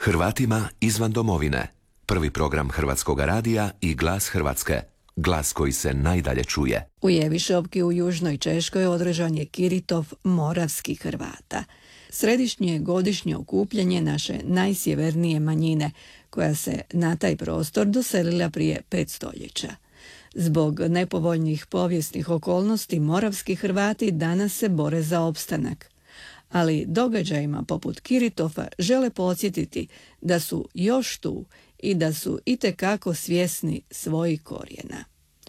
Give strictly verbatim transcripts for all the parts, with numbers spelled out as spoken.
Hrvatima izvan domovine. Prvi program Hrvatskog radija i Glas Hrvatske. Glas koji se najdalje čuje. U Jevišovki u Južnoj Češkoj održan je Kiritov moravskih Hrvata. Središnje godišnje okupljanje naše najsjevernije manjine, koja se na taj prostor doselila prije pet stoljeća. Zbog nepovoljnih povijesnih okolnosti moravski Hrvati danas se bore za opstanak. Ali događajima poput Kiritofa žele podsjetiti da su još tu i da su itekako svjesni svojih korijena.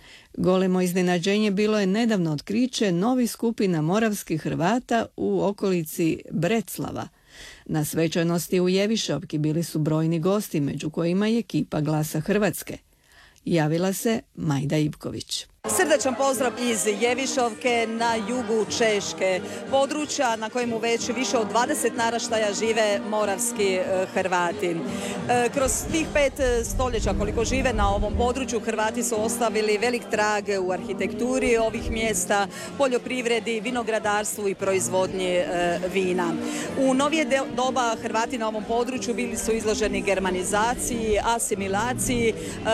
Golemo iznenađenje bilo je nedavno otkriće novih skupina moravskih Hrvata u okolici Breclava. Na svečanosti u Jevišovki bili su brojni gosti, među kojima je ekipa Glasa Hrvatske. Javila se Majda Ivković. Srdačan pozdrav iz Jevišovke na jugu Češke, područja na kojemu već više od dvadeset naraštaja žive moravski Hrvati. Kroz tih pet stoljeća koliko žive na ovom području, Hrvati su ostavili velik trag u arhitekturi ovih mjesta, poljoprivredi, vinogradarstvu i proizvodnji vina. U novije doba Hrvati na ovom području bili su izloženi germanizaciji, asimilaciji,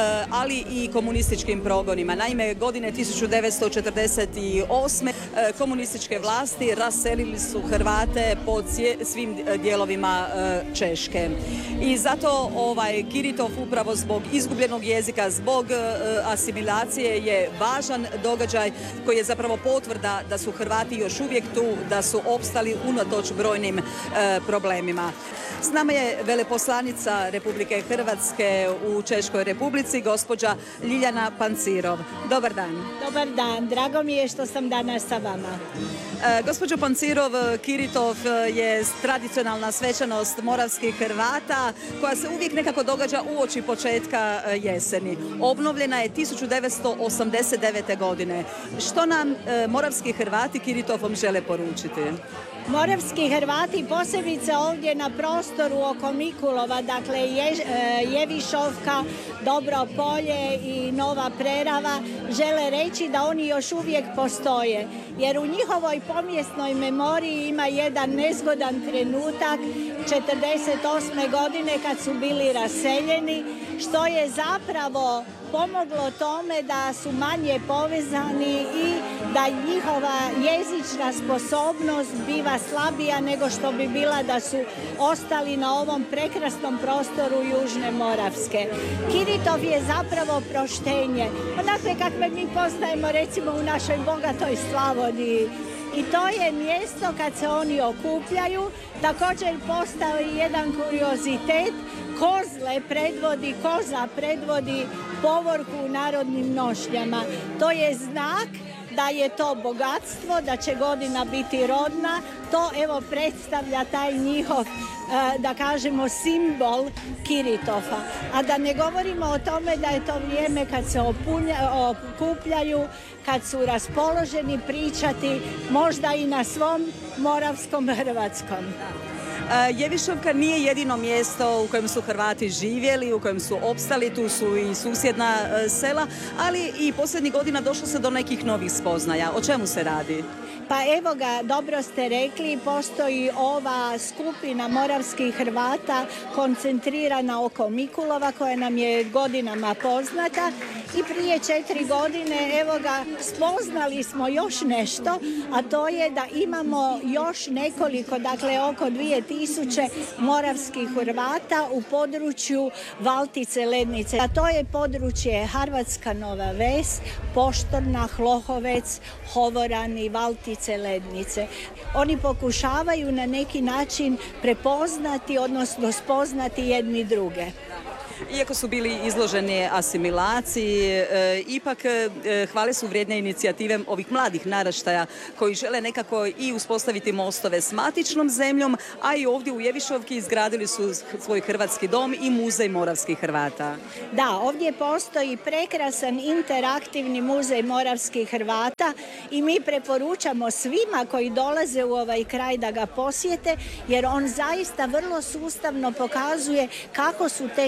ali i komunističkim progonima. Naime, godine tisuću devetsto četrdeset osme komunističke vlasti raselili su Hrvate po svim dijelovima Češke. I zato ovaj Kiritov upravo zbog izgubljenog jezika, zbog asimilacije je važan događaj koji je zapravo potvrda da su Hrvati još uvijek tu, da su opstali unatoč brojnim problemima. S nama je veleposlanica Republike Hrvatske u Češkoj Republici, gospođa Ljiljana Pancirov. Dobar dan. Dobar dan, drago mi je što sam danas sa vama. E, gospođo Pancirov, Kiritov je tradicionalna svečanost moravskih Hrvata koja se uvijek nekako događa uoči početka jeseni. Obnovljena je tisuću devetsto osamdeset devete. godine. Što nam e, moravski Hrvati Kiritovom žele poručiti? Moravski Hrvati, posebice ovdje na prostoru oko Mikulova, dakle Je, Jevišovka, Dobro polje i Nova Prerava, žele reći da oni još uvijek postoje. Jer u njihovoj povijesnoj memoriji ima jedan nezgodan trenutak četrdeset osme. godine kad su bili raseljeni, što je zapravo pomoglo tome da su manje povezani i da njihova jezična sposobnost biva slabija nego što bi bila da su ostali na ovom prekrasnom prostoru Južne Moravske. Kiritov je zapravo proštenje, onakve kakve mi poznajemo recimo u našoj bogatoj Slavoniji. I to je mjesto kad se oni okupljaju. Također postoji jedan kuriozitet, kozle predvodi, koza predvodi povorku u narodnim nošnjama. To je znak da je to bogatstvo, da će godina biti rodna. To evo predstavlja taj njihov, da kažemo, simbol Kiritofa. A da ne govorimo o tome da je to vrijeme kad se opunja, okupljaju, kad su raspoloženi pričati možda i na svom moravskom hrvatskom. Jevišovka nije jedino mjesto u kojem su Hrvati živjeli, u kojem su opstali, tu su i susjedna sela, ali i posljednjih godina došlo se do nekih novih spoznaja. O čemu se radi? Pa evo ga, dobro ste rekli, postoji ova skupina moravskih Hrvata koncentrirana oko Mikulova koja nam je godinama poznata i prije četiri godine evo ga spoznali smo još nešto, a to je da imamo još nekoliko, dakle oko dvije tisuće moravskih Hrvata u području Valtice Lednice. A to je područje Hrvatska Nova Ves, Poštorna, Hlohovec, Hovorani, Valtice Lednice. Oni pokušavaju na neki način prepoznati, odnosno spoznati jedni druge. Iako su bili izloženi asimilaciji, e, ipak e, hvale su vrijedne inicijative ovih mladih naraštaja koji žele nekako i uspostaviti mostove s matičnom zemljom, a i ovdje u Jevišovki izgradili su svoj hrvatski dom i muzej moravskih Hrvata. Da, ovdje postoji prekrasan interaktivni muzej moravskih Hrvata i mi preporučamo svima koji dolaze u ovaj kraj da ga posjete, jer on zaista vrlo sustavno pokazuje kako su te skupine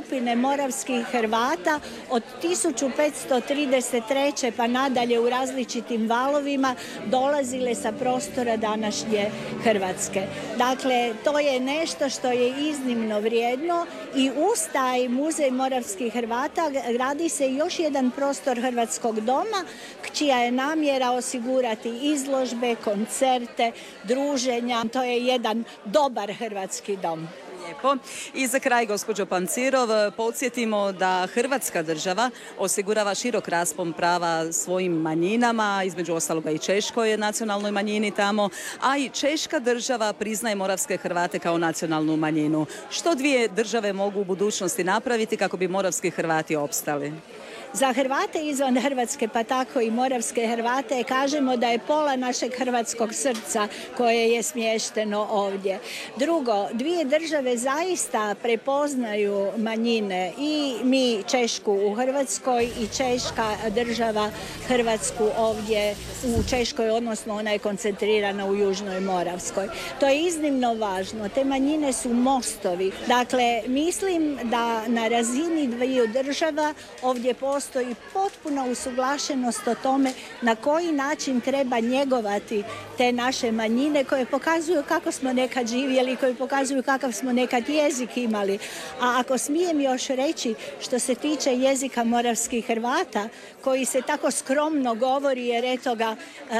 skupine moravskih Hrvata od tisuću petsto trideset treće pa nadalje u različitim valovima dolazile sa prostora današnje Hrvatske. Dakle, to je nešto što je iznimno vrijedno i uz taj muzej moravskih Hrvata gradi se još jedan prostor Hrvatskog doma, čija je namjera osigurati izložbe, koncerte, druženja. To je jedan dobar hrvatski dom. Lijepo. I za kraj, gospođo Pancirov, podsjetimo da Hrvatska država osigurava širok raspon prava svojim manjinama, između ostaloga i češkoj nacionalnoj manjini tamo, a i Češka država priznaje moravske Hrvate kao nacionalnu manjinu. Što dvije države mogu u budućnosti napraviti kako bi moravski Hrvati opstali? Za Hrvate izvan Hrvatske, pa tako i moravske Hrvate, kažemo da je pola našeg hrvatskog srca koje je smješteno ovdje. Drugo, dvije države zaista prepoznaju manjine, i mi Češku u Hrvatskoj i Češka država Hrvatsku ovdje u Češkoj, odnosno ona je koncentrirana u Južnoj Moravskoj. To je iznimno važno. Te manjine su mostovi. Dakle, mislim da na razini dviju država ovdje postoji postoji potpuna usuglašenost o tome na koji način treba njegovati te naše manjine koje pokazuju kako smo nekad živjeli, koje pokazuju kakav smo nekad jezik imali. A ako smijem još reći, što se tiče jezika moravskih Hrvata, koji se tako skromno govori jer eto ga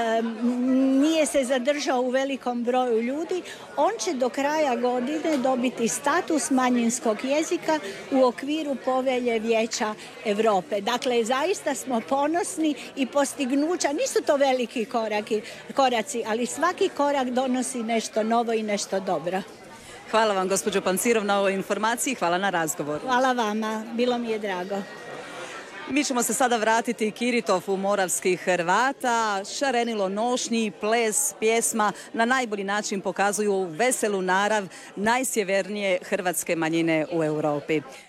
nije se zadržao u velikom broju ljudi, on će do kraja godine dobiti status manjinskog jezika u okviru Povelje Vijeća Europe. Dakle, zaista smo ponosni i postignuća, nisu to veliki koraki, koraci, ali svaki korak donosi nešto novo i nešto dobro. Hvala vam, gospođo Pancirov, na ovoj informaciji. Hvala na razgovoru. Hvala vama, bilo mi je drago. Mi ćemo se sada vratiti Kiritofu moravskih Hrvata. Šarenilo, nošnji, ples, pjesma na najbolji način pokazuju veselu narav najsjevernije hrvatske manjine u Europi.